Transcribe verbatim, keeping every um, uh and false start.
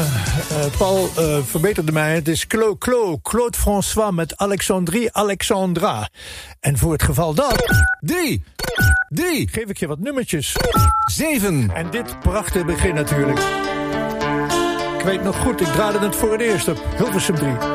Paul uh, verbeterde mij. Het is Claude, Claude, Claude François met Alexandrie Alexandra. En voor het geval dat... Drie. Drie. Geef ik je wat nummertjes. Zeven. En dit prachtige begin natuurlijk. Ik weet nog goed, ik draaide het voor het eerst op Hilversum drie.